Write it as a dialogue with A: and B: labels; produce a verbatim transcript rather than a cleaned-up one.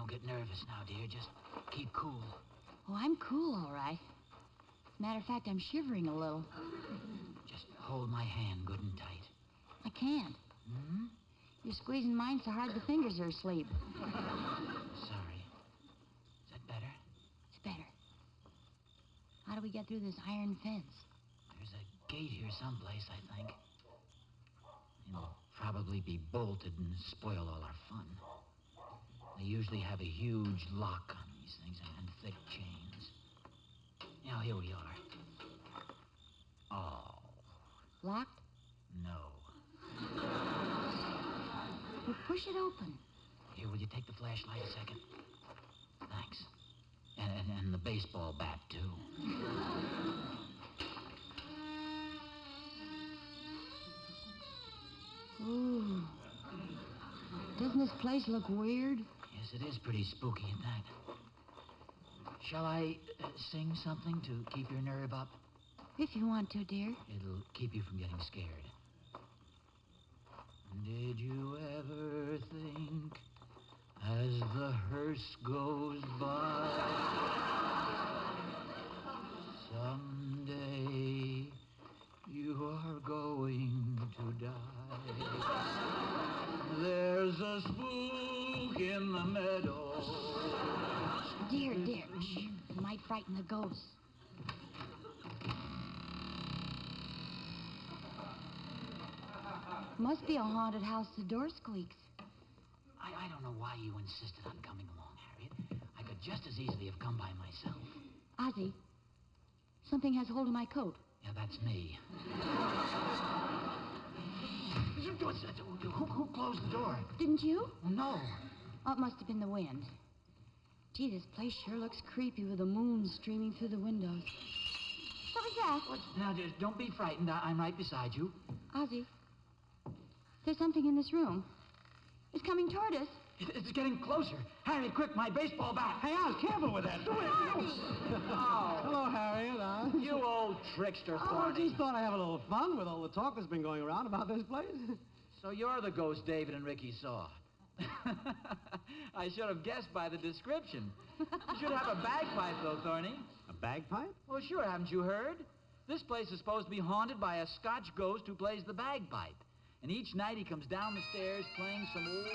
A: get nervous now, dear. Just keep cool.
B: Oh, I'm cool, all right. As a matter of fact, I'm shivering a little.
A: Just hold my hand good and tight.
B: I can't.
A: Hmm?
B: You're squeezing mine so hard the fingers are asleep.
A: Sorry. Is that better?
B: It's better. How do we get through this iron fence?
A: There's a gate here someplace, I think. It'll probably be bolted and spoil all our fun. They usually have a huge lock on these things and, and thick chains. Now, here we are. Oh.
B: Locked?
A: No.
B: Well, push it open.
A: Here, will you take the flashlight a second? Thanks. And, and, and the baseball bat, too.
B: Ooh. Doesn't this place look weird?
A: Yes, it is pretty spooky at that. Shall I uh, sing something to keep your nerve up?
B: If you want to, dear.
A: It'll keep you from getting scared. Did you ever think, as the hearse goes by, someday you are going to die? There's a spook in the meadow.
B: Dear, dear, shh. It might frighten the ghosts. Must be a haunted house. The door squeaks.
A: I, I don't know why you insisted on coming along, Harriet. I could just as easily have come by myself.
B: Ozzy, something has hold of my coat.
A: Yeah, that's me. Who, who closed the door?
B: Didn't you?
A: No.
B: Oh, it must have been the wind. Gee, this place sure looks creepy with the moon streaming through the windows. What was that?
A: What? Now, just don't be frightened. I, I'm right beside you.
B: Ozzy, there's something in this room. It's coming toward us.
A: It, it's getting closer. Harriet, quick, my baseball bat.
C: Hey, Oz, careful with that. Do it.
A: Oh.
C: Hello, Harriet. Oz.
A: You old trickster,
C: Oh, I
A: Thorny.
C: just thought I'd have a little fun with all the talk that's been going around about this place.
A: So you're the ghost David and Ricky saw. I should have guessed by the description. You should have a bagpipe, though, Thorny.
C: A bagpipe?
A: Well, sure, haven't you heard? This place is supposed to be haunted by a Scotch ghost who plays the bagpipe. And each night he comes down the stairs playing some old...